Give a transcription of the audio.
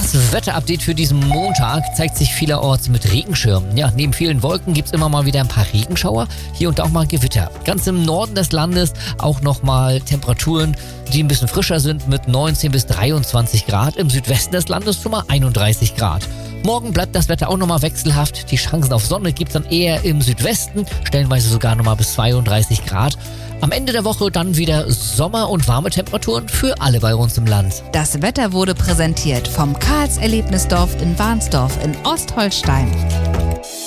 Das Wetterupdate für diesen Montag zeigt sich vielerorts mit Regenschirmen. Ja, neben vielen Wolken gibt es immer mal wieder ein paar Regenschauer, hier und da auch mal Gewitter. Ganz im Norden des Landes auch nochmal Temperaturen, die ein bisschen frischer sind mit 19 bis 23 Grad. Im Südwesten des Landes schon mal 31 Grad. Morgen bleibt das Wetter auch nochmal wechselhaft. Die Chancen auf Sonne gibt es dann eher im Südwesten, stellenweise sogar nochmal bis 32 Grad. Am Ende der Woche dann wieder Sommer und warme Temperaturen für alle bei uns im Land. Das Wetter wurde präsentiert vom Karls Erlebnisdorf in Warnsdorf in Ostholstein.